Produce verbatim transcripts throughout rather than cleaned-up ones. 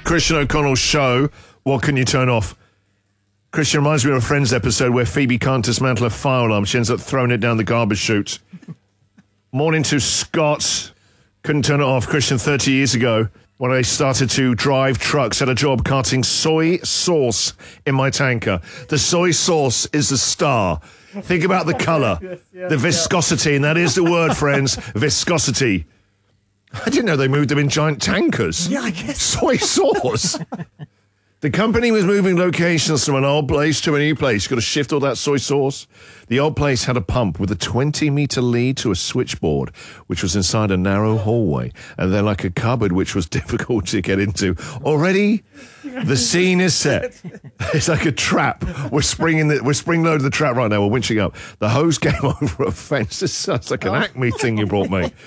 Christian O'Connell Show. What can you turn off? Christian reminds me of a Friends episode where Phoebe can't dismantle a fire alarm. She ends up throwing it down the garbage chute. Morning to Scott. Couldn't turn it off. Christian, thirty years ago, when I started to drive trucks, had a job carting soy sauce in my tanker. The soy sauce is the star. Think about the colour, yes, yes, the viscosity, yeah. And that is the word, friends, viscosity. I didn't know they moved them in giant tankers. Yeah, I guess. Soy sauce. The company was moving locations from an old place to a new place. You've got to shift all that soy sauce. The old place had a pump with a twenty-metre lead to a switchboard, which was inside a narrow hallway, and then like a cupboard, which was difficult to get into. Already, the scene is set. It's like a trap. We're springing the, we're spring-loaded the trap right now. We're winching up. The hose came over a fence. This sounds like an Acme thing you brought me.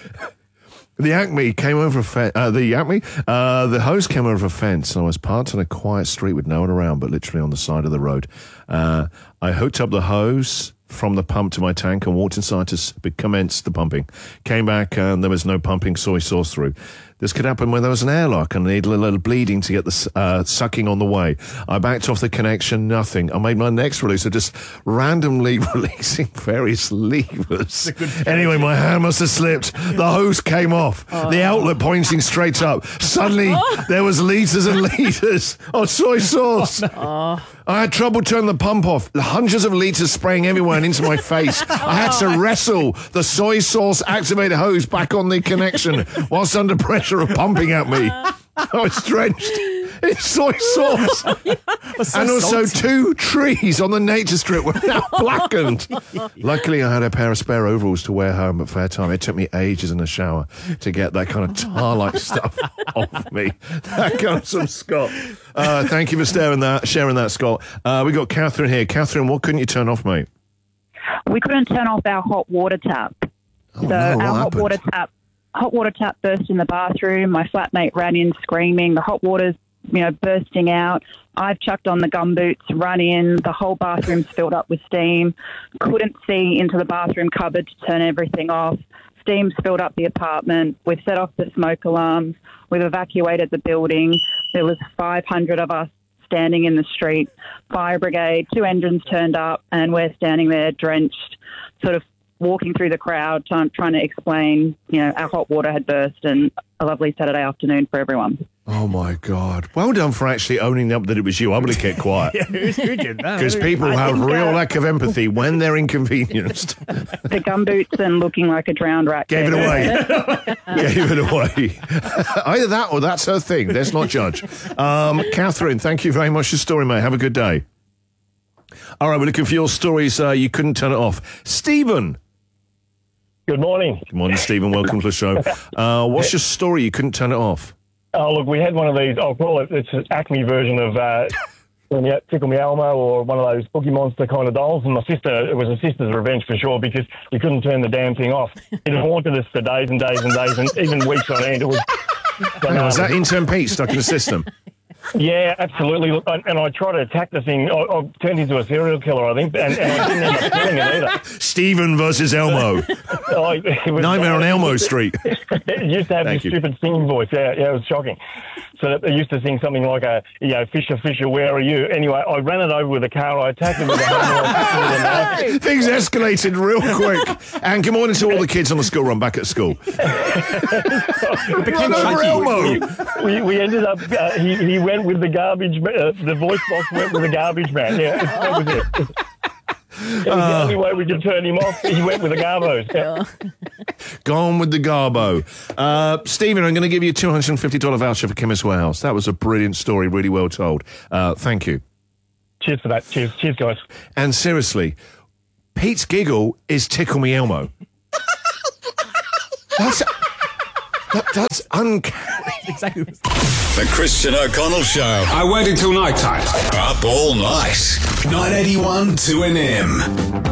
The Acme came over a fence. Uh, the Acme, uh, the hose came over a fence, and I was parked on a quiet street with no one around, but literally on the side of the road. Uh, I hooked up the hose from the pump to my tank and walked inside to s- commence the pumping. Came back, and there was no pumping soy sauce through. This could happen when there was an airlock and I needed a little bleeding to get the uh, sucking on the way. I backed off the connection, nothing. I made my next release of just randomly releasing various levers. Anyway, my hand must have slipped. The hose came off. Oh. The outlet pointing straight up. Suddenly, oh. there was litres and litres of soy sauce. Oh, no. I had trouble turning the pump off. Hundreds of litres spraying everywhere and into my face. I had to wrestle the soy sauce activated hose back on the connection whilst under pressure of pumping at me. I was drenched in soy sauce. So and also salty. Two trees on the nature strip were now blackened. Luckily, I had a pair of spare overalls to wear home at fair time. It took me ages in the shower to get that kind of tar-like stuff off me. That comes from Scott. Uh, thank you for sharing that, sharing that, Scott. Uh, we got Catherine here. Catherine, what couldn't you turn off, mate? We couldn't turn off our hot water tap. Oh, so no, our what hot happened? water tap Hot water tap burst in the bathroom. My flatmate ran in screaming. The hot water's, you know, bursting out. I've chucked on the gumboots, run in. The whole bathroom's filled up with steam. Couldn't see into the bathroom cupboard to turn everything off. Steam's filled up the apartment. We've set off the smoke alarms. We've evacuated the building. There was five hundred of us standing in the street. Fire brigade, two engines turned up, and we're standing there drenched, sort of walking through the crowd, trying, trying to explain, you know, our hot water had burst, and a lovely Saturday afternoon for everyone. Oh, my God. Well done for actually owning up that it was you. I'm going to kept quiet. Yeah, who, who did that? Because people I have think, real uh, lack of empathy when they're inconvenienced. The gumboots and looking like a drowned rat. Gave it away. Gave it away. Either that or that's her thing. Let's not judge. Um, Catherine, thank you very much for your story, mate. Have a good day. All right, we're looking for your stories. Uh, you couldn't turn it off. Stephen. Good morning. Good morning, Stephen. Welcome to the show. Uh, what's your story? You couldn't turn it off. Oh, look, we had one of these, I'll call it, it's an Acme version of uh, Tickle Me Elmo or one of those Cookie Monster kind of dolls. And my sister, it was a sister's revenge for sure because we couldn't turn the damn thing off. It haunted us for days and days and days and even weeks on end. It was. Hang on, was that intern Pete stuck in the system? Yeah, absolutely. Look, I, and I tried to attack the thing. I, I turned into a serial killer, I think, and, and I didn't end up killing it either. Stephen versus Elmo. Oh, it was, Nightmare on Elmo Street. It used to have Thank this you. stupid singing voice. Yeah, yeah, it was shocking. So they used to sing something like a, you know, Fisher, Fisher, where are you? Anyway, I ran it over with a car. I attacked it with a hammer. Things escalated real quick. And good morning to all the kids on the school run back at school. It became Run over chunky. Elmo. we, we ended up, uh, he, he went with the garbage, uh, the voice box went with the garbage man. Yeah, that was it. It was uh, the only way we could turn him off. He went with the garbos. Yeah. Gone with the garbo. Uh, Stephen, I'm going to give you a two hundred fifty dollars voucher for Chemist Warehouse. That was a brilliant story, really well told. Uh, thank you. Cheers for that. Cheers. Cheers, guys. And seriously, Pete's giggle is Tickle Me Elmo. That's, that, that's uncanny. Exactly. The Christian O'Connell Show. I waited till night time. Up all night. nine eighty-one two N M.